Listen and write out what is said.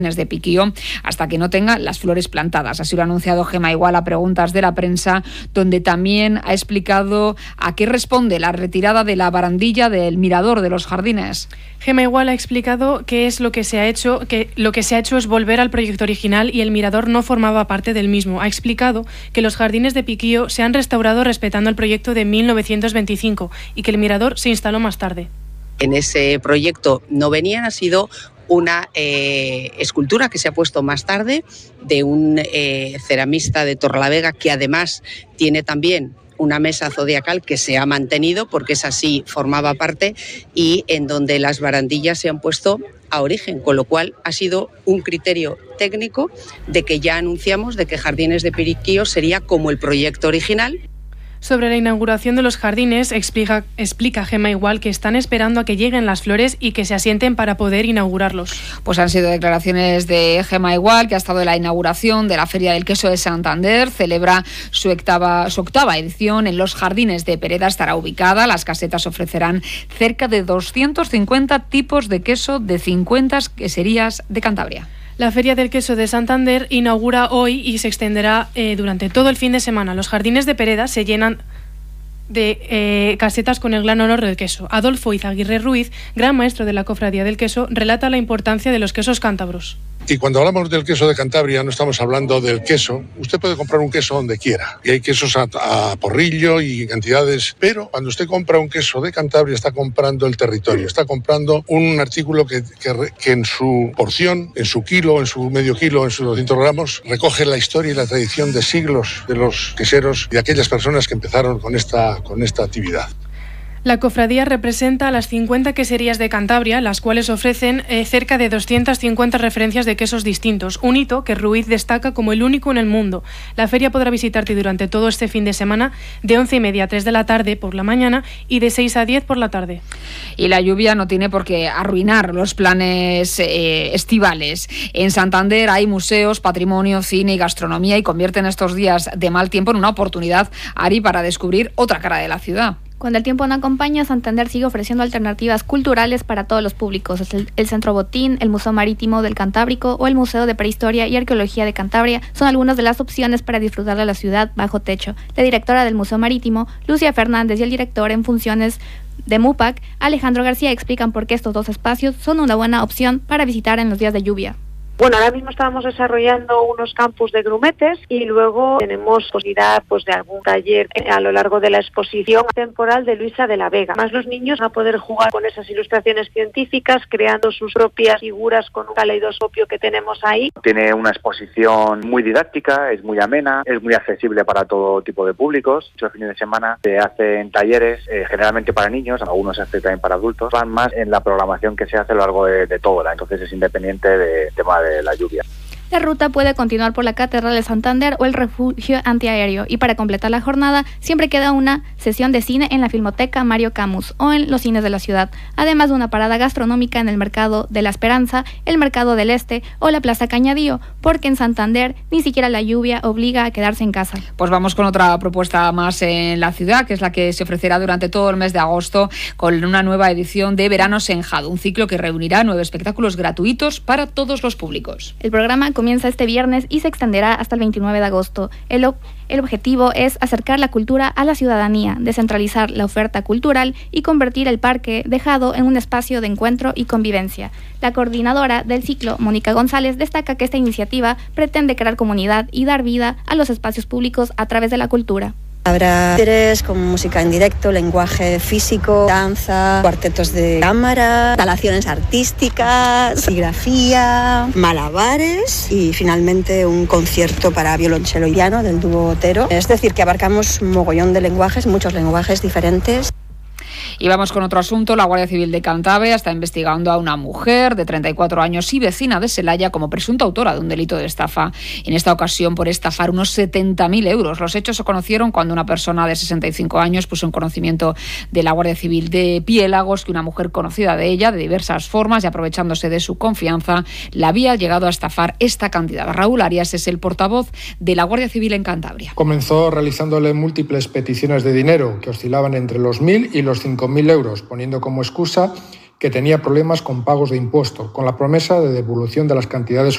de Piquío hasta que no tenga las flores plantadas. Así lo ha anunciado Gemma Igual a preguntas de la prensa, donde también ha explicado a qué responde la retirada de la barandilla del mirador de los jardines. Gemma Igual ha explicado qué es lo que se ha hecho, que lo que se ha hecho es volver al proyecto original y el mirador no formaba parte del mismo. Ha explicado que los jardines de Piquío se han restaurado respetando el proyecto de 1925 y que el mirador se instaló más tarde. En ese proyecto no venían, ha sido una escultura que se ha puesto más tarde de un ceramista de Torrelavega, que además tiene también una mesa zodiacal que se ha mantenido porque esa sí formaba parte, y en donde las barandillas se han puesto a origen, con lo cual ha sido un criterio técnico de que ya anunciamos de que Jardines de Piquío sería como el proyecto original. Sobre la inauguración de los jardines, explica Gemma Igual que están esperando a que lleguen las flores y que se asienten para poder inaugurarlos. Pues han sido declaraciones de Gemma Igual, que ha estado en la inauguración de la Feria del Queso de Santander. Celebra su octava edición en los jardines de Pereda. Estará ubicada. Las casetas ofrecerán cerca de 250 tipos de queso de 50 queserías de Cantabria. La Feria del Queso de Santander inaugura hoy y se extenderá durante todo el fin de semana. Los jardines de Pereda se llenan de casetas con el gran olor del queso. Adolfo Izaguirre Ruiz, gran maestro de la Cofradía del Queso, relata la importancia de los quesos cántabros. Y cuando hablamos del queso de Cantabria no estamos hablando del queso. Usted puede comprar un queso donde quiera. Y hay quesos a porrillo y cantidades. Pero cuando usted compra un queso de Cantabria está comprando el territorio. Está comprando un artículo que en su porción, en su kilo, en su medio kilo, en sus 200 gramos, recoge la historia y la tradición de siglos de los queseros y de aquellas personas que empezaron con esta actividad. La cofradía representa a las 50 queserías de Cantabria, las cuales ofrecen cerca de 250 referencias de quesos distintos, un hito que Ruiz destaca como el único en el mundo. La feria podrá visitarte durante todo este fin de semana, de 11:30 a 3 de la tarde por la mañana y de 6 a 10 por la tarde. Y la lluvia no tiene por qué arruinar los planes estivales. En Santander hay museos, patrimonio, cine y gastronomía, y convierten estos días de mal tiempo en una oportunidad, Ari, para descubrir otra cara de la ciudad. Cuando el tiempo no acompaña, Santander sigue ofreciendo alternativas culturales para todos los públicos. El Centro Botín, el Museo Marítimo del Cantábrico o el Museo de Prehistoria y Arqueología de Cantabria son algunas de las opciones para disfrutar de la ciudad bajo techo. La directora del Museo Marítimo, Lucia Fernández, y el director en funciones de MUPAC, Alejandro García, explican por qué estos dos espacios son una buena opción para visitar en los días de lluvia. Bueno, ahora mismo estamos desarrollando unos campus de grumetes y luego tenemos posibilidad de algún taller a lo largo de la exposición temporal de Luisa de la Vega. Más los niños van a poder jugar con esas ilustraciones científicas, creando sus propias figuras con un caleidoscopio que tenemos ahí. Tiene una exposición muy didáctica, es muy amena, es muy accesible para todo tipo de públicos. Muchos fines de semana se hacen talleres, generalmente para niños, algunos se hacen también para adultos. Van más en la programación que se hace a lo largo de todo el año, entonces es independiente del tema de la lluvia. La ruta puede continuar por la Catedral de Santander o el Refugio Antiaéreo, y para completar la jornada siempre queda una sesión de cine en la Filmoteca Mario Camus o en los cines de la ciudad, además de una parada gastronómica en el Mercado de la Esperanza, el Mercado del Este o la Plaza Cañadío, porque en Santander ni siquiera la lluvia obliga a quedarse en casa. Pues vamos con otra propuesta más en la ciudad, que es la que se ofrecerá durante todo el mes de agosto con una nueva edición de Veranos en Jado, un ciclo que reunirá 9 espectáculos gratuitos para todos los públicos. El programa comienza este viernes y se extenderá hasta el 29 de agosto. El objetivo es acercar la cultura a la ciudadanía, descentralizar la oferta cultural y convertir el Parque de Jado en un espacio de encuentro y convivencia. La coordinadora del ciclo, Mónica González, destaca que esta iniciativa pretende crear comunidad y dar vida a los espacios públicos a través de la cultura. Habrá talleres con música en directo, lenguaje físico, danza, cuartetos de cámara, instalaciones artísticas, serigrafía, malabares y finalmente un concierto para violonchelo y piano del dúo Otero. Es decir, que abarcamos un mogollón de lenguajes, muchos lenguajes diferentes. Y vamos con otro asunto. La Guardia Civil de Cantabria está investigando a una mujer de 34 años y vecina de Celaya como presunta autora de un delito de estafa, en esta ocasión por estafar unos 70.000 euros. Los hechos se conocieron cuando una persona de 65 años puso en conocimiento de la Guardia Civil de Piélagos que una mujer conocida de ella de diversas formas y aprovechándose de su confianza la había llegado a estafar esta cantidad. Raúl Arias es el portavoz de la Guardia Civil en Cantabria. Comenzó realizándole múltiples peticiones de dinero que oscilaban entre los 1.000 y los 5.000 euros, poniendo como excusa que tenía problemas con pagos de impuestos, con la promesa de devolución de las cantidades